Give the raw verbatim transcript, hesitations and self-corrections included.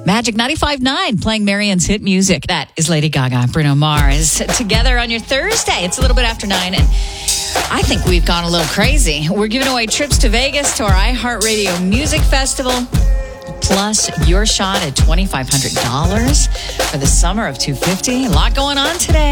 Magic ninety-five point nine, playing Marianne's hit music. That is Lady Gaga, Bruno Mars, together on your Thursday. It's a little bit after nine, and I think we've gone a little crazy. We're giving away trips to Vegas to our iHeartRadio Music Festival, plus your shot at twenty-five hundred dollars for the summer of two fifty. A lot going on today.